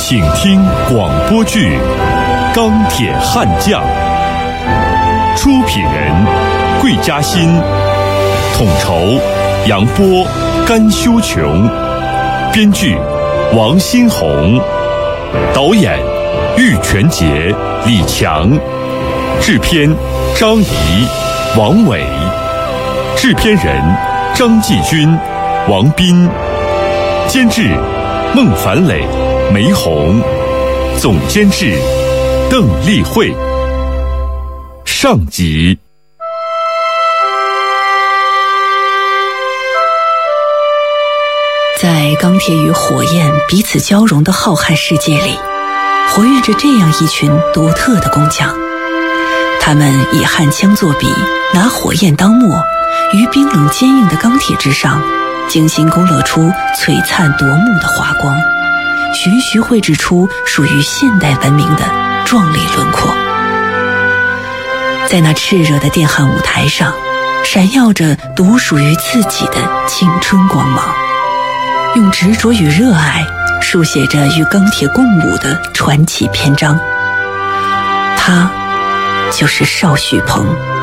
请听广播剧《钢铁悍将》，出品人桂嘉欣，统筹杨波、甘修琼，编剧王新红，导演玉泉杰、李强，制片张怡、王伟，制片人张继军、王斌，监制孟凡磊、梅红，总监制邓丽慧。上集。 在钢铁与火焰彼此交融的浩瀚世界里，活跃着这样一群独特的工匠。他们以焊枪作笔，拿火焰当墨，于冰冷坚硬的钢铁之上，精心勾勒出璀璨夺目的华光，徐徐绘制出属于现代文明的壮丽轮廓。在那炽热的电焊舞台上，闪耀着独属于自己的青春光芒，用执着与热爱书写着与钢铁共舞的传奇篇章。他就是邵旭鹏。